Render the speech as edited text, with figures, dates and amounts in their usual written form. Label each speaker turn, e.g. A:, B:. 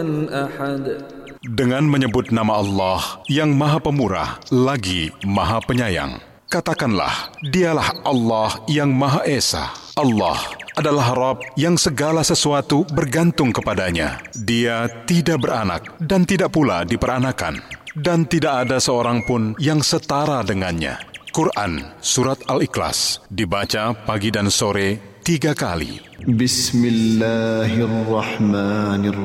A: أحد.
B: Dengan menyebut nama Allah yang Maha Pemurah lagi Maha Penyayang, katakanlah, dialah Allah yang Maha Esa. Allah adalah Rabb yang segala sesuatu bergantung kepadanya. Dia tidak beranak dan tidak pula diperanakan, dan tidak ada seorang pun yang setara dengannya. Quran Surat Al-Ikhlas dibaca pagi dan sore 3 kali.
C: Bismillahirrahmanirrahim.